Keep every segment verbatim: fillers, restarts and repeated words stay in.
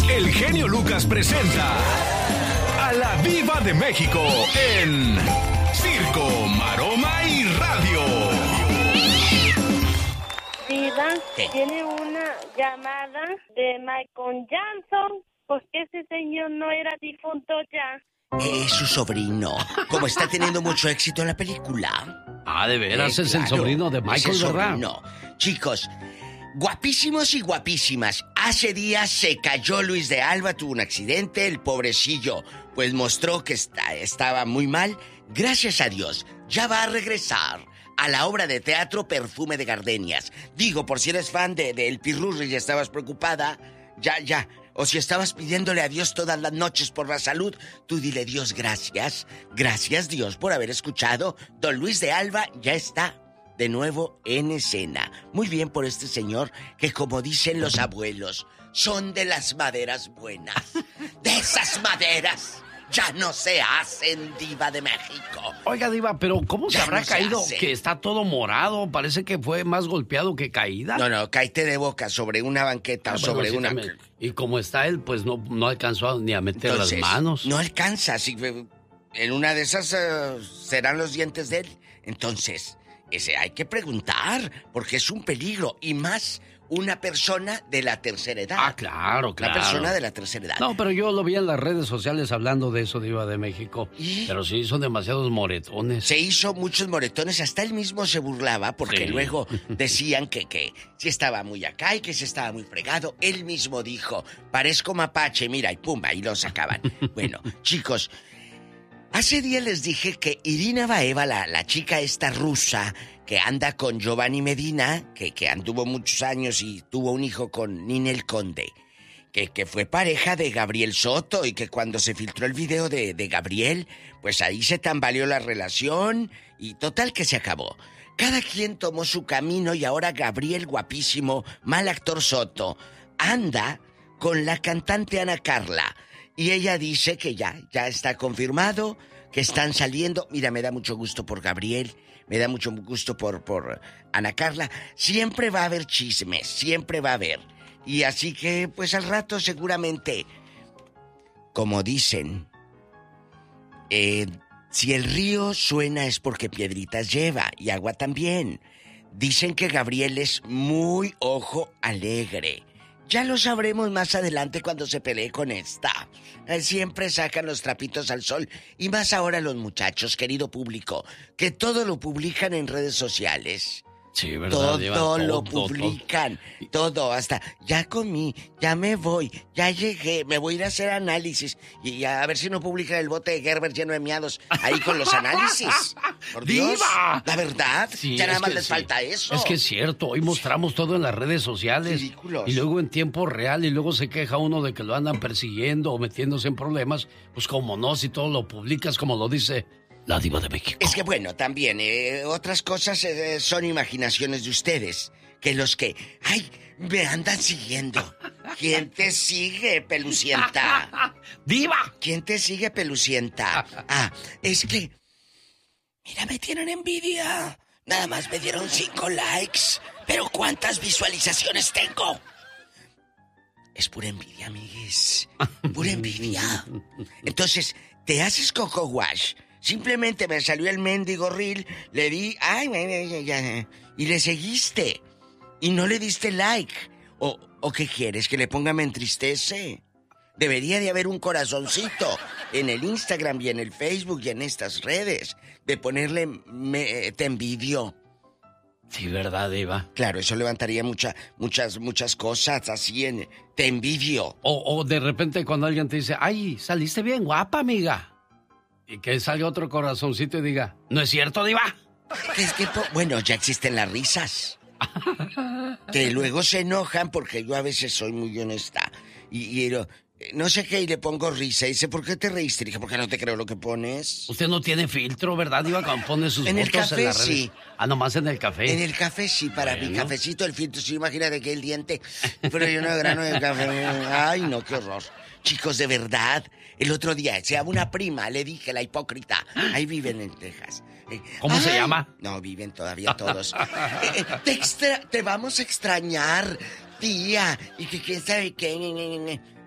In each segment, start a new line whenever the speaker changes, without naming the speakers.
el genio Lucas presenta a la Diva de México en Circo, Maroma y Radio.
Diva,
¿Qué?
tiene una llamada de Michael Jackson, porque ese señor no era difunto ya.
Es su sobrino. Como está teniendo mucho éxito en la película.
Ah, de veras,
Eh,
es el
claro,
sobrino de Michael,
es el
¿verdad?
sobrino. Chicos, guapísimos y guapísimas. Hace días se cayó Luis de Alba, tuvo un accidente, el pobrecillo, pues mostró que está, estaba muy mal. Gracias a Dios, ya va a regresar a la obra de teatro Perfume de Gardenias. Digo, por si eres fan de, de El Pirurri y estabas preocupada, ya, ya. O si estabas pidiéndole a Dios todas las noches por la salud, tú dile: Dios, gracias. Gracias, Dios, por haber escuchado. Don Luis de Alba ya está de nuevo en escena. Muy bien por este señor que, como dicen los abuelos, son de las maderas buenas. De esas maderas ya no se hacen, Diva de México.
Oiga, Diva, pero ¿cómo se
Ya
habrá
no se
caído?
hace.
Que está todo morado. Parece que fue más golpeado que caída.
No, no, cáete de boca sobre una banqueta
Ah,
o
bueno,
sobre
sí,
una...
también. Y como está él, pues no, no alcanzó ni a meter
Entonces,
las manos.
no alcanza. Si, en una de esas uh, serán los dientes de él. Entonces, ese hay que preguntar, porque es un peligro. Y más una persona de la tercera edad.
Ah, claro, claro.
Una persona de la tercera edad.
No, pero yo lo vi en las redes sociales hablando de eso, Diva de México.
¿Y?
Pero sí, son demasiados moretones.
Se hizo muchos moretones, hasta él mismo se burlaba porque
Sí.
luego decían que, que si estaba muy acá y que si estaba muy fregado. Él mismo dijo: parezco mapache, mira, y pum, ahí lo sacaban. Bueno, chicos, hace días les dije que Irina Baeva, la, la chica esta rusa que anda con Giovanni Medina, que, que anduvo muchos años y tuvo un hijo con Ninel Conde, que, que fue pareja de Gabriel Soto, y que cuando se filtró el video de, de Gabriel, pues ahí se tambaleó la relación y total que se acabó. Cada quien tomó su camino y ahora Gabriel, guapísimo, mal actor Soto, anda con la cantante Ana Carla. Y ella dice que ya, ya está confirmado, que están saliendo. Mira, me da mucho gusto por Gabriel, me da mucho gusto por, por Ana Carla. Siempre va a haber chismes, siempre va a haber. Y así que, pues al rato seguramente, como dicen, eh, si el río suena es porque piedritas lleva, y agua también. Dicen que Gabriel es muy ojo alegre. Ya lo sabremos más adelante cuando se pelee con esta. Eh, Siempre sacan los trapitos al sol. Y más ahora los muchachos, querido público, que todo lo publican en redes sociales.
Sí, ¿verdad,
Todo,
Diva?
lo
Todo,
publican, todo, hasta ya comí, ya me voy, ya llegué, me voy a ir a hacer análisis y a ver si no publican el bote de Gerber lleno de miados ahí con los análisis. Por Dios,
¡Diva!
la verdad,
Sí,
ya nada
es
más
que
les
sí.
falta eso.
Es que es cierto, hoy mostramos todo en las redes sociales.
Ridículos.
Y luego en tiempo real, y luego se queja uno de que lo andan persiguiendo o metiéndose en problemas. Pues como no, si todo lo publicas como lo dice la Diva de México.
Es que bueno, también, eh, otras cosas eh, son imaginaciones de ustedes. Que los que, ay, me andan siguiendo. ¿Quién te sigue, pelucienta?
¡Diva!
¿Quién te sigue, pelucienta? Ah, es que, mira, me tienen envidia. Nada más me dieron cinco likes. Pero ¿cuántas visualizaciones tengo? Es pura envidia, amigues. Pura envidia. Entonces, te haces coco wash. Simplemente me salió el mendigo reel, le di, ay, ay, ay, ay, y le seguiste. Y no le diste like. O, ¿O qué quieres? ¿Que le ponga me entristece? Debería de haber un corazoncito en el Instagram y en el Facebook y en estas redes. De ponerle me, te envidio.
Sí, ¿verdad, Diva?
Claro, eso levantaría mucha, muchas, muchas cosas así en te envidio.
O, o de repente cuando alguien te dice, ay, saliste bien guapa, amiga. Y que salga otro corazoncito y diga, ¿no es cierto, Diva?
Que es que, po- bueno, ya existen las risas. Que luego se enojan porque yo a veces soy muy honesta. Y, y eh, no sé qué, y le pongo risa. Y dice, ¿por qué te reíste? Dije, porque no te creo lo que pones.
Usted no tiene filtro, ¿verdad, Diva? Cuando pone sus
En el
fotos
café,
en las redes.
sí.
Ah, nomás en el café.
En el café sí, para
Bueno.
mi cafecito, el filtro, sí, imagínate que el diente. Pero yo no grano de café. Ay, no, qué horror. Chicos, de verdad, el otro día, se llama una prima, le dije, la hipócrita. Ahí viven en Texas. Eh,
¿Cómo se
ay,
llama?
No, viven todavía todos. Eh, eh, te, extra- te vamos a extrañar, tía. Y que quién sabe qué.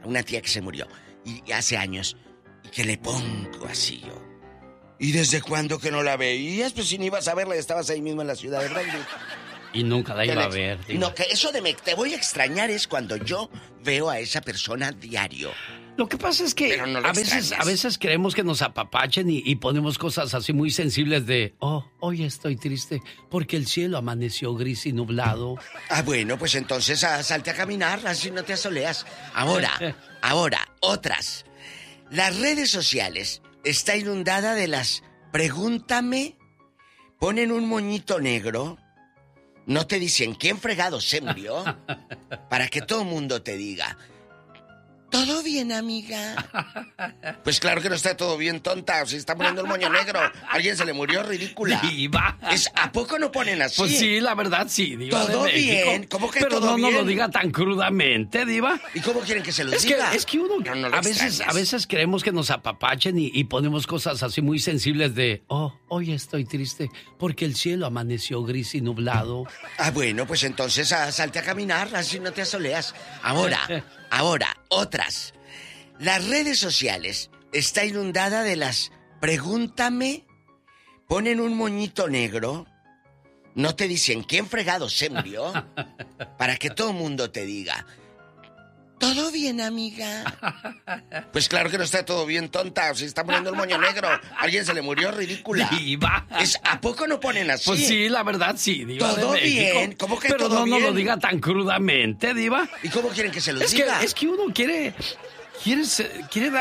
una tía que se murió, y, y hace años, y que le pongo así yo. ¿Y desde cuándo que no la veías? Pues si no ibas a verla, estabas ahí mismo en la ciudad de Brandon.
Y nunca la iba a ver. Digo.
No, que eso de me te voy a extrañar es cuando yo veo a esa persona diario.
Lo que pasa es que
no
a veces a veces queremos que nos apapachen y, y ponemos cosas así muy sensibles de, oh, hoy estoy triste porque el cielo amaneció gris y nublado.
Ah, bueno, pues entonces ah, salte a caminar, así no te asoleas. Ahora, ahora, otras. Las redes sociales está inundada de las pregúntame, ponen un moñito negro, no te dicen quién fregado se murió, para que todo el mundo te diga, ¿todo bien, amiga? Pues claro que no está todo bien, tonta. Se está poniendo el moño negro. ¿Alguien se le murió? Ridícula.
Diva.
Es, ¿a poco no ponen así?
Pues sí, la verdad sí, Diva.
¿Todo bien? ¿Cómo que
Pero
todo
no,
bien?
no lo diga tan crudamente, Diva.
¿Y cómo quieren que se lo
es
diga?
Que, es que uno,
no, no
a, veces, a veces queremos que nos apapachen y, y ponemos cosas así muy sensibles de, oh, hoy estoy triste porque el cielo amaneció gris y nublado.
Ah, bueno, pues entonces ah, salte a caminar, así no te asoleas. Ahora, ahora, otras. Las redes sociales está inundada de las pregúntame, ponen un moñito negro, no te dicen quién fregado se murió, para que todo el mundo te diga, ¿todo bien, amiga? Pues claro que no está todo bien, tonta. Se está poniendo el moño negro. ¿Alguien se le murió? Ridícula.
Diva.
Es, ¿a poco no ponen así?
Pues sí, la verdad sí, Diva.
¿Todo bien? ¿Cómo que
Pero
todo
no,
bien?
no lo diga tan crudamente, Diva.
¿Y cómo quieren que se lo
es
diga?
Que, es que uno quiere... Quiere, quiere